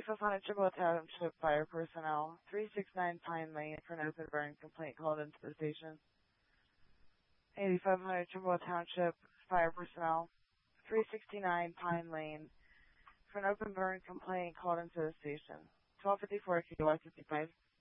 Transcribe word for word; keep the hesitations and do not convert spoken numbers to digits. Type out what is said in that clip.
eighty-five hundred Chippewa Township Fire Personnel. three sixty-nine Pine Lane for an open burn complaint called into the station. eighty-five hundred Chippewa Township Fire Personnel. three sixty-nine Pine Lane for an open burn complaint called into the station. twelve fifty-four K Y fifty-five.